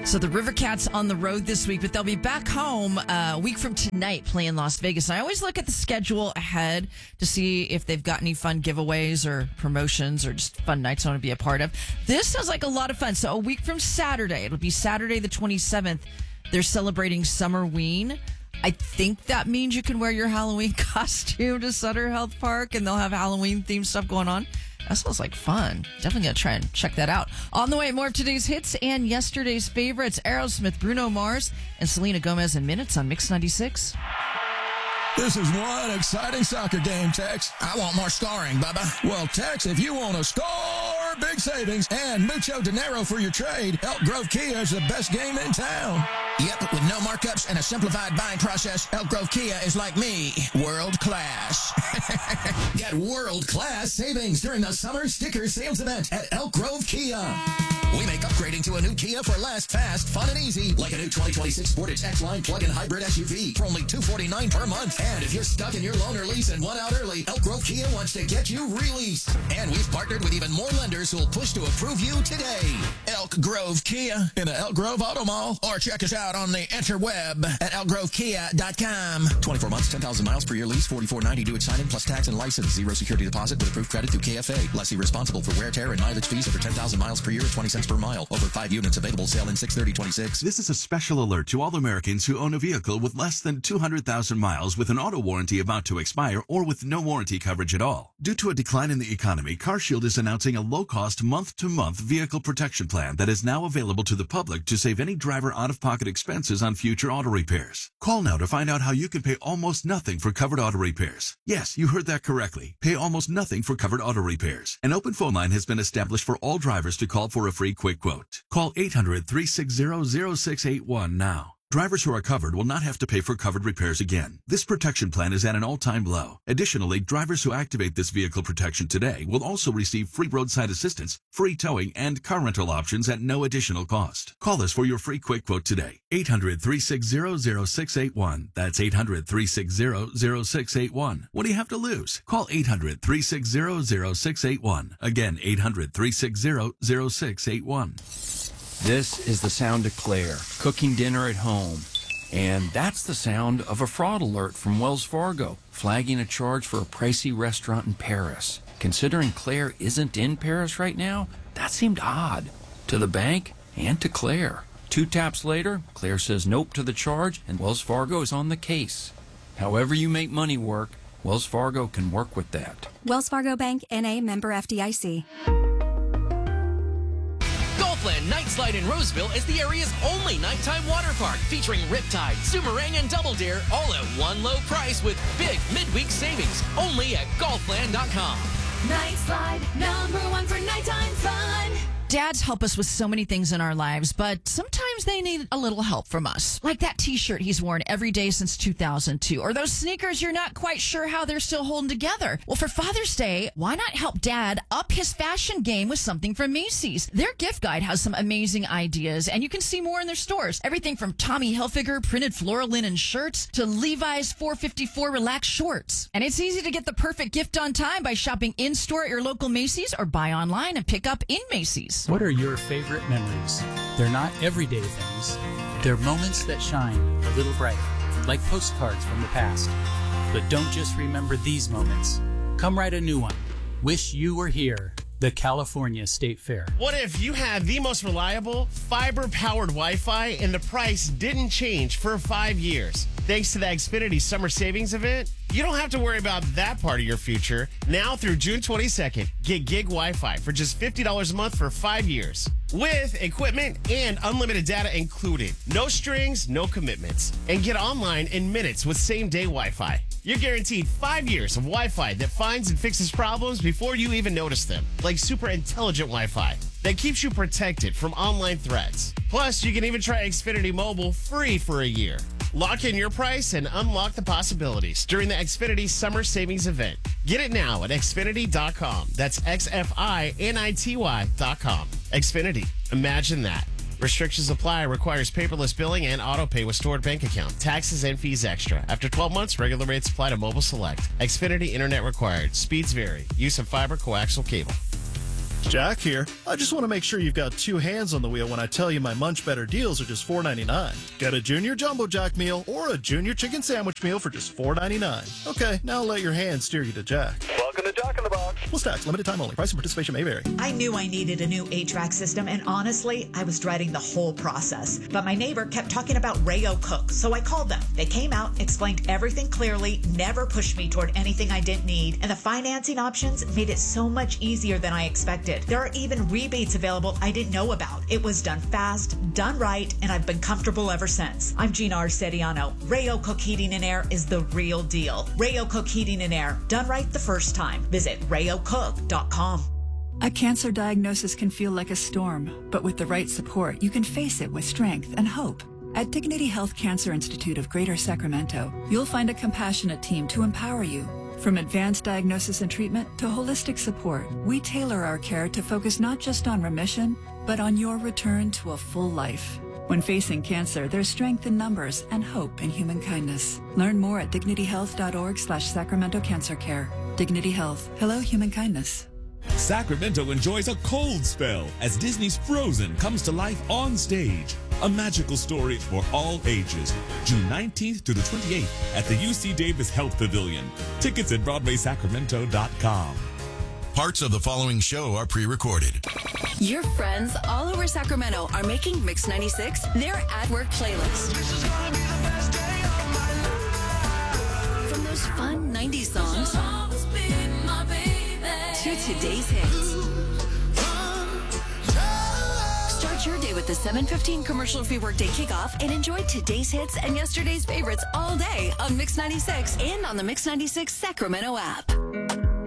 So the River Cats on the road this week, but they'll be back home a week from tonight playing Las Vegas. And I always look at the schedule ahead to see if they've got any fun giveaways or promotions or just fun nights I want to be a part of. This sounds like a lot of fun. So a week from Saturday, it'll be Saturday the 27th. They're celebrating Summerween. I think that means you can wear your Halloween costume to Sutter Health Park and they'll have Halloween themed stuff going on. That sounds like fun. Definitely going to try and check that out. On the way, more of today's hits and yesterday's favorites. Aerosmith, Bruno Mars, and Selena Gomez in minutes on Mix 96. This is one exciting soccer game, Tex. I want more scoring, Bubba. Well, Tex, if you want to score big savings and mucho dinero for your trade, Elk Grove Kia is the best game in town. Yep, with no markups and a simplified buying process, Elk Grove Kia is like me, world class. Get world-class savings during the summer sticker sales event at Elk Grove Kia. We make upgrading to a new Kia for less fast, fun, and easy. Like a new 2026 Sportage X-Line plug-in hybrid SUV For only $249 per month. And if you're stuck in your loan or lease and want out early, Elk Grove Kia wants to get you released. And we've partnered with even more lenders who will push to approve you today. Elk Grove Kia In the Elk Grove Auto Mall. Or check us out on the interweb at elkgrovekia.com. 24 months, 10,000 miles per year lease, $44.90 due at signing plus tax and license. Zero security deposit with approved credit through KFA. Lessee responsible for wear, tear, and mileage fees over 10,000 miles per year at 20 cents per mile. Over 5 units available. Sale in 6/30/26. This is a special alert to all Americans who own a vehicle with less than 200,000 miles with an auto warranty about to expire or with no warranty coverage at all. Due to a decline in the economy, CarShield is announcing a low-cost month-to-month vehicle protection plan that is now available to the public to save any driver out-of-pocket expenses on future auto repairs. Call now to find out how you can pay almost nothing for covered auto repairs. Yes, you heard that correctly. Pay almost nothing for covered auto repairs. An open phone line has been established for all drivers to call for a free quick quote. Call 800-360-0681 now. Drivers who are covered will not have to pay for covered repairs again. This protection plan is at an all-time low. Additionally, drivers who activate this vehicle protection today will also receive free roadside assistance, free towing, and car rental options at no additional cost. Call us for your free quick quote today. 800-360-0681. That's 800-360-0681. What do you have to lose? Call 800-360-0681. Again, 800-360-0681. This is the sound of Claire, cooking dinner at home. And that's the sound of a fraud alert from Wells Fargo, flagging a charge for a pricey restaurant in Paris. Considering Claire isn't in Paris right now, that seemed odd to the bank and to Claire. 2 taps later, Claire says nope to the charge, and Wells Fargo is on the case. However you make money work, Wells Fargo can work with that. Wells Fargo Bank, N.A., member FDIC. Golfland Night Slide in Roseville is the area's only nighttime water park featuring Riptide, Zoomerang, and Double Dare all at one low price with big midweek savings only at golfland.com. Night Slide, #1 for nighttime fun. Dads help us with so many things in our lives, but sometimes they need a little help from us. Like that t-shirt he's worn every day since 2002, or those sneakers you're not quite sure how they're still holding together. Well, for Father's Day, why not help Dad up his fashion game with something from Macy's? Their gift guide has some amazing ideas, and you can see more in their stores. Everything from Tommy Hilfiger printed floral linen shirts to Levi's 454 relaxed shorts. And it's easy to get the perfect gift on time by shopping in-store at your local Macy's or buy online and pick up in Macy's. What are your favorite memories? They're not everyday things. They're moments that shine a little brighter, like postcards from the past. But don't just remember these moments. Come write a new one. Wish you were here. The California State Fair. What if you had the most reliable, fiber-powered Wi-Fi and the price didn't change for 5 years? Thanks to the Xfinity Summer Savings Event, you don't have to worry about that part of your future. Now through June 22nd, get gig Wi-Fi for just $50 a month for 5 years. With equipment and unlimited data included. No strings, no commitments. And get online in minutes with same-day Wi-Fi. You're guaranteed 5 years of Wi-Fi that finds and fixes problems before you even notice them. Like super intelligent Wi-Fi that keeps you protected from online threats. Plus, you can even try Xfinity Mobile free for a year. Lock in your price and unlock the possibilities during the Xfinity Summer Savings Event. Get it now at Xfinity.com. That's XFINITY.com. Xfinity. Imagine that. Restrictions apply. Requires paperless billing and auto pay with stored bank account. Taxes and fees extra. After 12 months, regular rates apply to Mobile Select. Xfinity Internet required. Speeds vary. Use of fiber coaxial cable. Jack here. I just want to make sure you've got two hands on the wheel when I tell you my Munch Better deals are just $4.99. Get a Junior Jumbo Jack meal or a Junior Chicken Sandwich meal for just $4.99. Okay, now let your hands steer you to Jack. Welcome to Jack in the Box. Plus tax, limited time only. Price and participation may vary. I knew I needed a new HVAC system, and honestly, I was dreading the whole process. But my neighbor kept talking about Rayo Cook, so I called them. They came out, explained everything clearly, never pushed me toward anything I didn't need, and the financing options made it so much easier than I expected. There are even rebates available I didn't know about. It was done fast, done right, and I've been comfortable ever since. I'm Gina Arcediano. Rayo Cook Heating and Air is the real deal. Rayo Cook Heating and Air, done right the first time. Visit rayocook.com. A cancer diagnosis can feel like a storm, but with the right support, you can face it with strength and hope. At Dignity Health Cancer Institute of Greater Sacramento, you'll find a compassionate team to empower you. From advanced diagnosis and treatment to holistic support, we tailor our care to focus not just on remission, but on your return to a full life. When facing cancer, there's strength in numbers and hope in human kindness. Learn more at dignityhealth.org/Sacramento Cancer Care. Dignity Health. Hello, human kindness. Sacramento enjoys a cold spell as Disney's Frozen comes to life on stage. A magical story for all ages. June 19th to the 28th at the UC Davis Health Pavilion. Tickets at BroadwaySacramento.com. Parts of the following show are pre-recorded. Your friends all over Sacramento are making Mix 96 their at-work playlist. From those fun 90s songs to today's hits. Start your day with the 7:15 commercial-free workday kickoff and enjoy today's hits and yesterday's favorites all day on Mix 96 and on the Mix 96 Sacramento app.